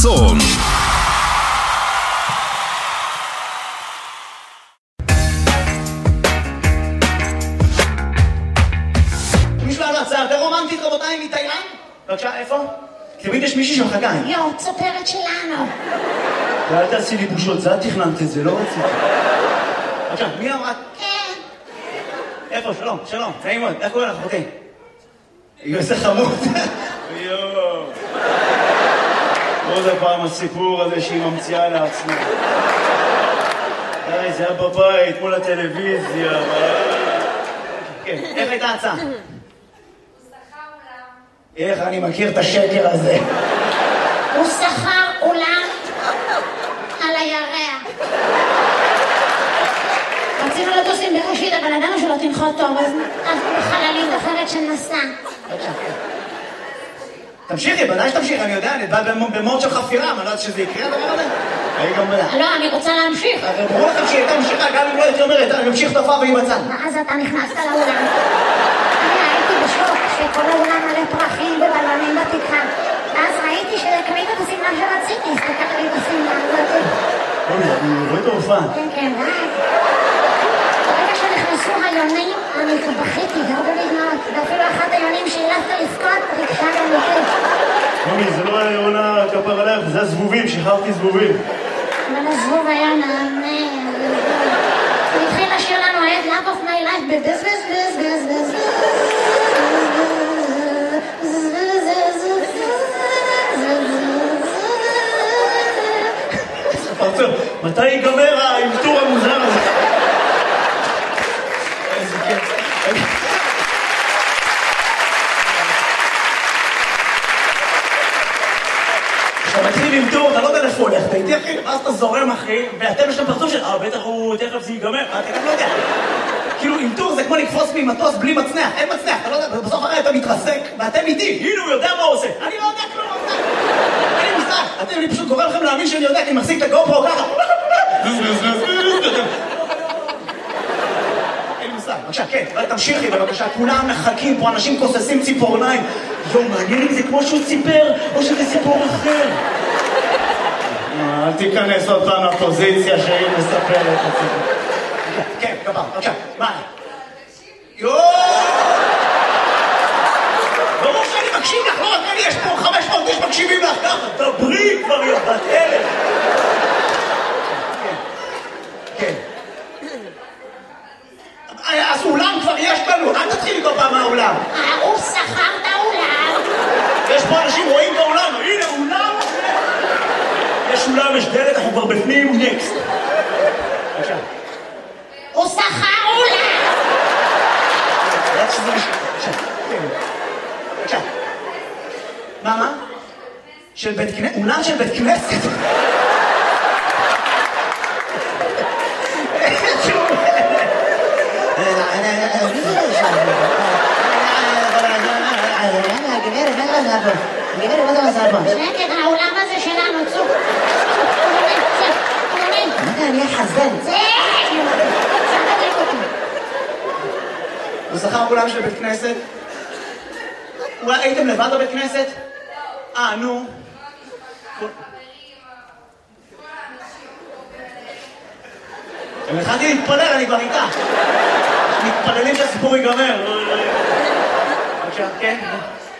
צאן. מישהו לנו הצעה יותר רומנטית, רבותיי, מתאילנד? בבקשה, איפה? תמיד יש מישהי שמחכה. יואו, צופרת שלנו. ואל תעשי לי בושות, זה את תכננת את זה, לא רציתי. בבקשה, מי אמרה? כן. איפה? שלום, שלום, נעים מאוד, איך קוראים לך, אחותי? איזה חמוד. יואו. עוד הפעם הסיפור הזה שהיא ממציאה לעצמה. די, זה היה בבית, מול הטלוויזיה. כן, איך הייתה ההצעה? איך אני מכיר את השקר הזה? הוא שכר אולם על הירח. רצינו לטוס עם בראשית, אבל ידענו שלא תנחות טוב, אז בחללית אחרת שנסע. תמשיכי, בוודאי שתמשיכי, אני יודע, אני בא במוד של חפירה, אני לא יודעת שזה יקרה הדבר הזה. לא, אני רוצה להמשיך. ברור לכם שהיא הייתה ממשיכה, גם אם לא הייתי אומרת, אני ממשיך תופעה והיא בצד. ואז אתה נכנסת לאולם. אני הייתי בשוק שכל האולם מלא פרחים ובלונים בתקרה. ואז ראיתי שקנית את השמלה שרציתי, הסתכלתי בשמלה הזאת. אני רואה את ההופעה. כן, כן, ברגע שנכנסו היונים, אני בכיתי, גרדו לי דמעות, ואפילו אחת היונים שהילפת לבכות, ריגשה גם אותי. מומי, זה לא היה יונה כפר עליך, זה הזבובים, שחררתי זבובים. אבל הזבוב היה נענה. הוא התחיל לשיר לנו את Love of my life בבז בז בז בז בז פרצוף, מתי ייגמר האלתור המוזר הזה? איזה כיף. כשאתה מתחיל עם טור, אתה לא יודע איפה הולך, אתה איתי אחי, ואז אתה זורם אחי, ואתם יש להם פרצוף של, בטח הוא, תכף זה ייגמר, אתה גם לא יודע. כאילו, עם טור זה כמו לקפוץ ממטוס בלי מצנח, אין מצנח, אתה לא יודע, בסוף הרי אתה מתרסק, ואתם איתי, הנה הוא יודע מה הוא עושה. אני לא יודע כלום, אני מושג, אני פשוט גורם לכם להאמין שאני יודע, כי אני מחזיק את הגופרו ככה. אין מושג, בבקשה, כן, תמשיכי בבקשה, כולם מחכים פה, אנשים כוססים ציפורניים. יום, מעניין אם זה כמו שהוא ציפר, או שזה סיפור אחר. אל תיכנס עוד פעם לפוזיציה שהיא מספרת את זה. כן, גבר, בבקשה, מה? יואו! ברור שאני מקשיב לך, לא רק אני, יש פה 500 איש מקשיבים לך, ככה, דברי כבר יא בת אלף. כן. אז אולם כבר יש לנו, אל תתחיל איתו פעם מהאולם. הוא שכר את האולם. יש פה אנשים רואים באולם, הנה אולם. יש אולם, יש דלת, אנחנו כבר בפנים, נקסט. בבקשה. הוא שכר אולם. בבקשה. מה? של בית כנסת? אולם של בית כנסת? גברת, מה זה מזל פה? שקט, האולם הזה שלנו, צוק. אני אחזן. זה! תדליק אותי. הוא שכר אולם של בית כנסת? אולי הייתם לבד בבית כנסת? נו. אם התחלתי להתפלל, אני כבר איתה. מתפללים שהסיפור ייגמר. בבקשה, כן?